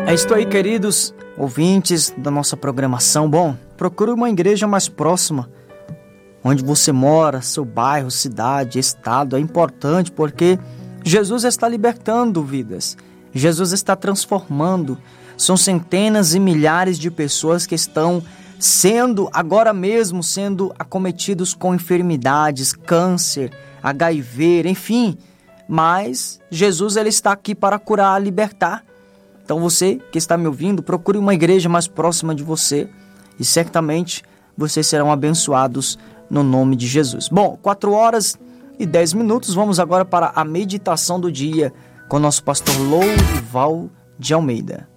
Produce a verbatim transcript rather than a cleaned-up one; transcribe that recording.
É isso aí, queridos ouvintes da nossa programação. Bom, procure uma igreja mais próxima, onde você mora, seu bairro, cidade, estado. É importante porque Jesus está libertando vidas. Jesus está transformando. São centenas e milhares de pessoas que estão sendo, agora mesmo, sendo acometidos com enfermidades, câncer, H I V, enfim. Mas Jesus, ele está aqui para curar, libertar. Então você que está me ouvindo, procure uma igreja mais próxima de você e certamente vocês serão abençoados no nome de Jesus. Bom, quatro horas e dez minutos, vamos agora para a meditação do dia com o nosso pastor Lourival de Almeida.